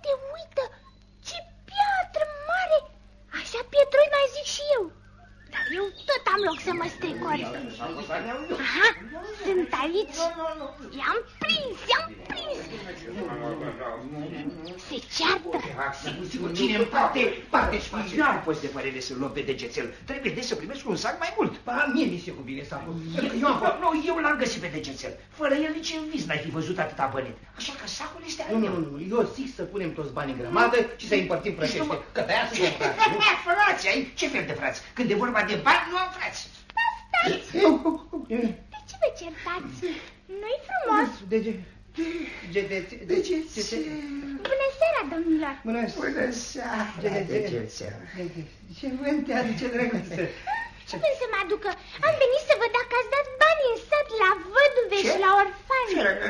Uite, uite, ce piatră mare! Așa pietroi mai zic și eu. Dar eu tot am loc să mă strecor. Aha, sunt aici. I-am prins. Se ceartă. Cine în parte și nu poți de părere să-l luăm pe degețel. Trebuie de să primesc un sac mai mult. Ba, mie mi se cuvine sacul. Eu l-am găsit pe degețel. Fără el nici în vis n-ai fi văzut atâta bani. Așa că sacul este al meu. Nu, eu zic să punem toți banii în grămadă și să-i împărțim frățește. Că de-aia suntem frați. Frați, ai? Ce fel de frați? Când e vorba de bani, nu am frați. Stați! De ce vă certați? Nu-i frumos? Degețel. Bună seara, domnilor! Bună seara, degețel. Ce vânt te aduce, drăguță? Ce vrei să mă aducă? Am venit să văd dacă ați dat bani în sat la văduve și la orfani.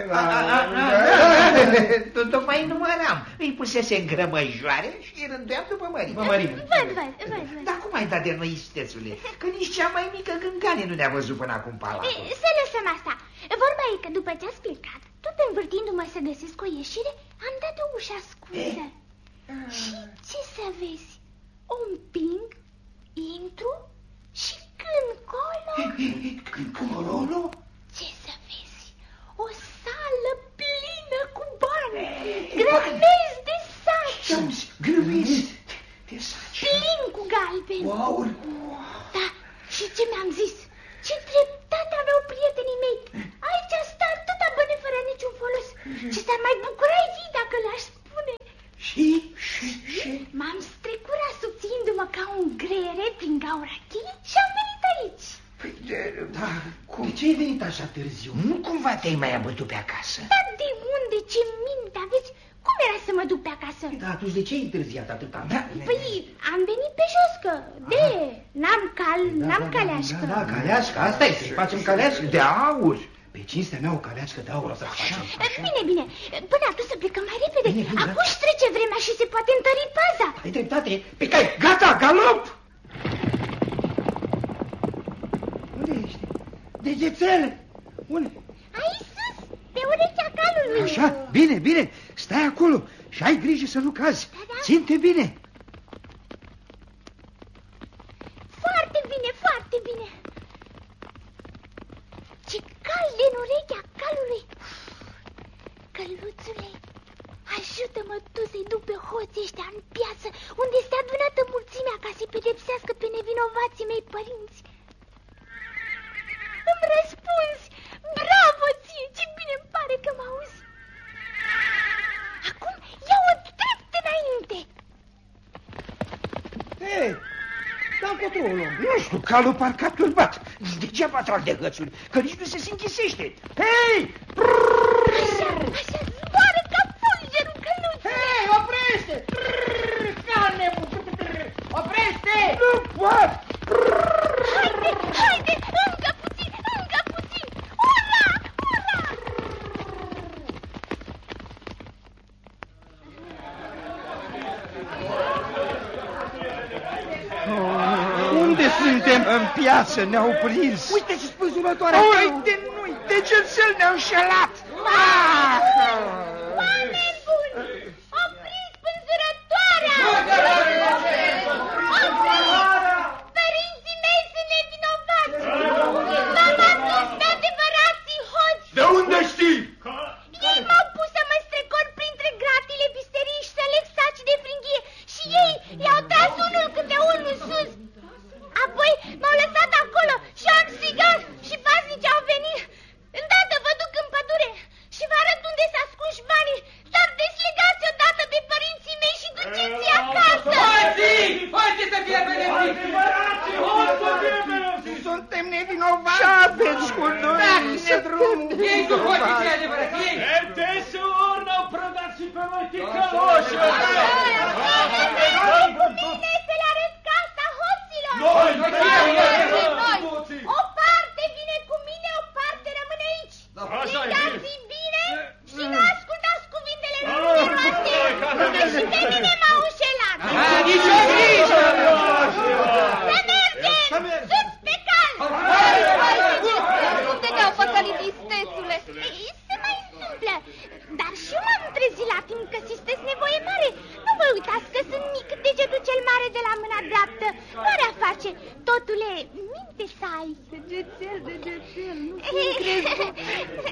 Tocmai număram. Îi pusese în grămăjoare și îi rânduiam după mărime. Văd. Dar cum ai dat de noi, istețule? Că nici cea mai mică gângane nu ne-a văzut până acum palatul. Să lăsăm asta. Vorba e că după ce ați plecat, tot învârtindu-mă să găsesc o ieșire, am dat o ușă ascunsă. Și ce să vezi? O împing, intru și când colo... Ce să vezi? O sală plină cu bani, grămezi de saci. Grămezi de saci. Plin cu galbeni. Aur. Da, și ce mi-am zis? Ce dreptate aveau prietenii mei. Aici stă atâta bani fără niciun folos. Și s-ar mai bucura ei dacă le-aș spune. Și? M-am strecurat subțindu-mă ca un greiere prin gaura cheii și am venit aici. Da, cum? De ce ai venit așa târziu? Nu cumva te-ai mai abătut pe acasă? Dar de unde? Ce minte aveți? Cum era să mă duc pe acasă? Da, atunci de ce ai întârziat atâta? Păi am venit pe jos, că n-am caleașcă. Da, caleașcă, asta e, să-i facem caleașcă. De aur. Pe cinstea mea o caleașcă de aur o să facem. Bine, până atunci să plecăm mai repede. Acum își trece vremea și se poate întări paza. Ai dreptate, pe cai, gata, galop! Unde ești? Degețel! Unde? Aici sus, pe urechea calului. Așa, bine, stai acolo și ai grijă să nu cazi. Da. Ține-te bine. Foarte bine. Ce cald în urechea calului. Căluțule, ajută-mă tu să-i duc pe hoții ăștia în piață, unde este adunată mulțimea ca să-i pedepsească pe nevinovații mei părinți. Îmi răspunzi! Bravo ție! Ce bine îmi pare că mă auzi! Acum ia-o drept înainte! Hei, da încotro o luăm. Nu știu, calul parcă a turbat. Degeaba trag de hățuri, că nici nu se închisește. Hei! Așa zboară ca fulgerul căluțului! Hei, oprește! Oprește! Nu pot! Haide, încă puțin! Ura! Unde suntem? În piață ne-au prins. Uite și spânzurătoarea. Uite, nu-i, degețel ne-au înșelat. Oameni buni! Opriți spânzurătoarea! Părinții mei sunt nevinovați! M-am adus pe adevărații hoți! De unde știi? Ei m-au pus să mă strecor printre gratile biserici și să leg saci de fringhie și ei i-au tras unul câte unul sus. Apoi m-au lăsat acolo și am strigat și paznici au venit. Îndată vă duc în pădure și vă arăt unde s-a ascuns banii. Dar deslegați odată pe părinții mei și duceți-i acasă. Hoții să fie pedepsiți! Suntem nevinovați. Și aveți cu noi. Dați-ne drumul! Ei cu hoții cei adevărați, ei! Ese ori n-au prădat și pe noi ticăloși! Cu mine să le arăt casa hoților. O parte vine cu mine, o parte rămâne aici. Țigați-i bine și nu ascultați cuvintele numeroase, că și pe mine m-au înșelat. Nici o grijă! Să mergem! Sus pe cal! Unde te-au păcălit, istețule? Se mai întâmplă, dar și eu m-am fiecare zi la timp că sunteți nevoie mare. Nu vă uitați că sunt mic degetul cel mare de la mâna dreaptă. Care-a face? Totule, minte să ai. Degețel, nu fi crezut.